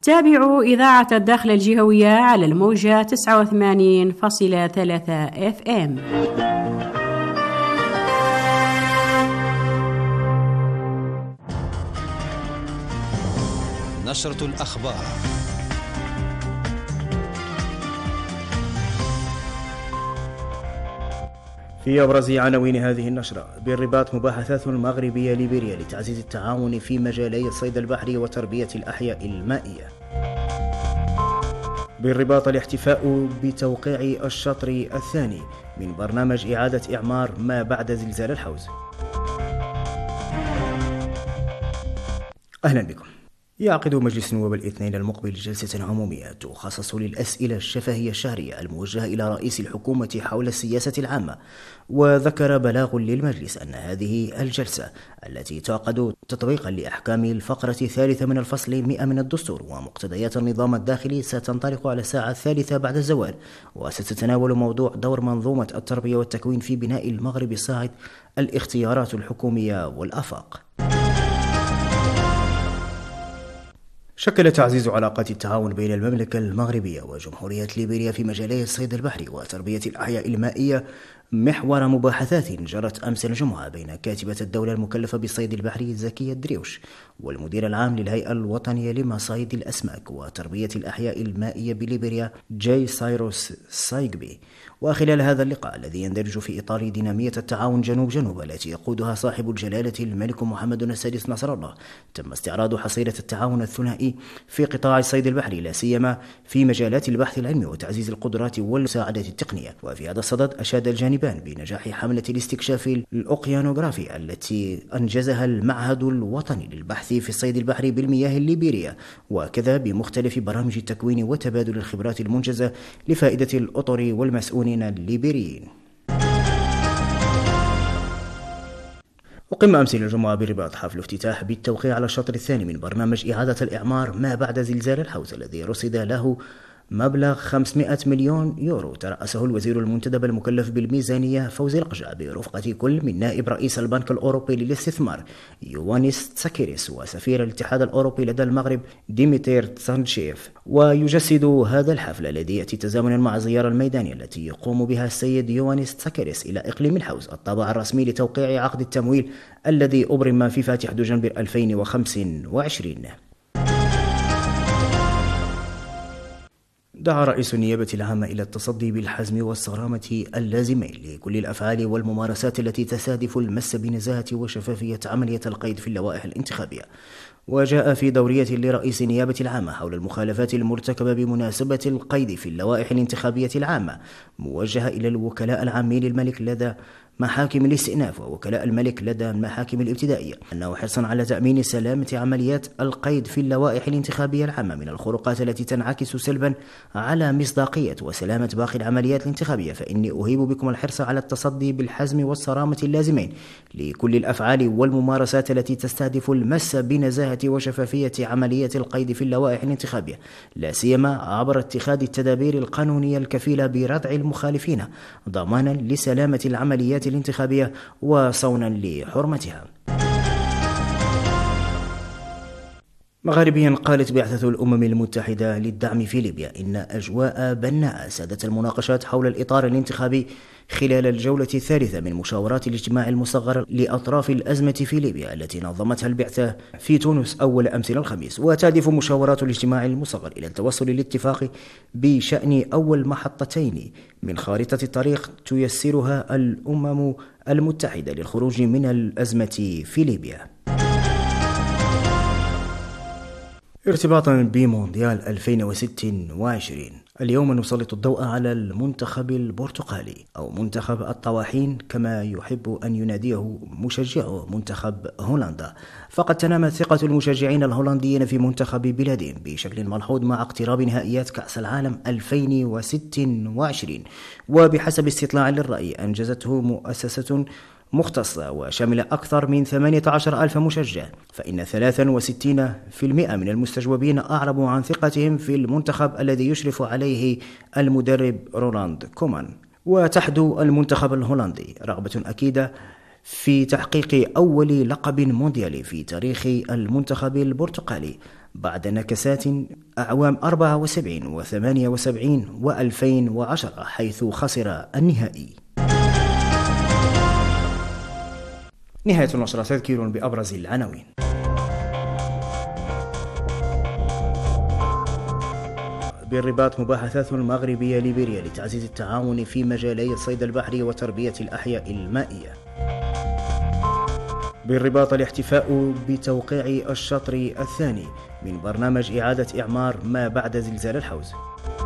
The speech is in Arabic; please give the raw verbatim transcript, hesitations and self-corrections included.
تابعوا إذاعة الداخل الجهوية على الموجة تسعة وثمانين فاصلة ثلاثة اف ام. نشرة الأخبار. في أبرز عناوين هذه النشرة: بالرباط مباحثات مغربية ليبيريا لتعزيز التعاون في مجالي الصيد البحري وتربية الأحياء المائية. بالرباط الاحتفاء بتوقيع الشطر الثاني من برنامج إعادة إعمار ما بعد زلزال الحوز. أهلا بكم. يعقد مجلس النواب الاثنين المقبل جلسة عمومية تخصص للأسئلة الشفهية الشهرية الموجهة إلى رئيس الحكومة حول السياسة العامة. وذكر بلاغ للمجلس أن هذه الجلسة التي تعقد تطبيقا لأحكام الفقرة الثالثة من الفصل مئة من الدستور ومقتضيات النظام الداخلي ستنطلق على الساعة الثالثة بعد الزوال، وستتناول موضوع دور منظومة التربية والتكوين في بناء المغرب الصاعد، الاختيارات الحكومية والآفاق. شكل تعزيز علاقات التعاون بين المملكة المغربية وجمهورية ليبيريا في مجالي الصيد البحري وتربية الأحياء المائية محور مباحثات جرت أمس الجمعة بين كاتبة الدولة المكلفة بالصيد البحري زكية دريوش والمدير العام للهيئة الوطنية لمصايد الأسماك وتربية الأحياء المائية بليبيريا جاي سايروس سايغبي. وخلال هذا اللقاء الذي يندرج في إطار دينامية التعاون جنوب جنوب التي يقودها صاحب الجلالة الملك محمد السادس نصر الله، تم استعراض حصيلة التعاون الثنائي في قطاع الصيد البحري، لا سيما في مجالات البحث العلمي وتعزيز القدرات والمساعدة التقنية. وفي هذا الصدد أشاد الجانبان بنجاح حملة الاستكشاف الأوقيانوغرافي التي أنجزها المعهد الوطني للبحث في الصيد البحري بالمياه الليبيرية، وكذا بمختلف برامج التكوين وتبادل الخبرات المنجزة لفائدة الأطر والمسؤولين الليبيريين. وقم أمس الجمعة بالرباط حفل افتتاح بالتوقيع على الشطر الثاني من برنامج إعادة الإعمار ما بعد زلزال الحوز الذي رصد له مبلغ خمسمائة مليون يورو. ترأسه الوزير المنتدب المكلف بالميزانية فوزي القجع برفقة كل من نائب رئيس البنك الأوروبي للاستثمار يوانيس تساكيريس وسفير الاتحاد الأوروبي لدى المغرب ديميتير تسانشيف. ويجسد هذا الحفل الذي يأتي تزامنا مع الزيارة الميدانية التي يقوم بها السيد يوانيس تساكيريس إلى إقليم الحوز الطابع الرسمي لتوقيع عقد التمويل الذي أبرم في فاتح دجنبر ألفين وخمسة وعشرين. دعا رئيس النيابة العامة إلى التصدي بالحزم والصرامة اللازمين لكل الأفعال والممارسات التي تستهدف المس بنزاهة وشفافية عملية القيد في اللوائح الانتخابية. وجاء في دورية لرئيس النيابة العامة حول المخالفات المرتكبة بمناسبة القيد في اللوائح الانتخابية العامة، موجهة إلى الوكلاء العامين للملك لدى محاكم الاستئناف ووكلاء الملك لدى المحاكم الابتدائية، أنه حرصا على تأمين سلامة عمليات القيد في اللوائح الانتخابية العامة من الخروقات التي تنعكس سلبا على مصداقية وسلامة باقي العمليات الانتخابية، فإني أهيب بكم الحرص على التصدي بالحزم والصرامة اللازمين لكل الأفعال والممارسات التي تستهدف المس بنزاهة وشفافية عملية القيد في اللوائح الانتخابية، لا سيما عبر اتخاذ التدابير القانونية الكفيلة بردع المخالفين ضمانا لسلامة العمليات الانتخابية وصونا لحرمتها. مغاربيا قالت بعثة الأمم المتحدة للدعم في ليبيا إن أجواء بناء سادت المناقشات حول الإطار الانتخابي خلال الجولة الثالثة من مشاورات الاجتماع المصغر لأطراف الأزمة في ليبيا التي نظمتها البعثة في تونس أول أمس الخميس. وتهدف مشاورات الاجتماع المصغر إلى التوصل للاتفاق بشأن أول محطتين من خارطة الطريق تيسرها الأمم المتحدة للخروج من الأزمة في ليبيا. ارتباطا بمونديال ألفين وستة وعشرين، اليوم نسلط الضوء على المنتخب البرتقالي أو منتخب الطواحين كما يحب أن يناديه مشجعو منتخب هولندا. فقد تنامت ثقة المشجعين الهولنديين في منتخب بلادهم بشكل ملحوظ مع اقتراب نهائيات كأس العالم ألفين وستة وعشرين، وبحسب استطلاع للرأي أنجزته مؤسسة مختصة وشمل أكثر من ثمانية عشر ألف مشجع، فإن ثلاثة وستين بالمئة من المستجوبين أعربوا عن ثقتهم في المنتخب الذي يشرف عليه المدرب رولاند كومان. وتحدو المنتخب الهولندي رغبة أكيدة في تحقيق أول لقب مونديالي في تاريخ المنتخب البرتقالي بعد نكسات أعوام أربعة وسبعين وثمانية وسبعين وألفين وعشرة حيث خسر النهائي. نهاية النشرة. تذكير بأبرز العناوين. بالرباط مباحثات مغربية ليبيريا لتعزيز التعاون في مجالي الصيد البحري وتربية الأحياء المائية. بالرباط الاحتفاء بتوقيع الشطر الثاني من برنامج إعادة إعمار ما بعد زلزال الحوز.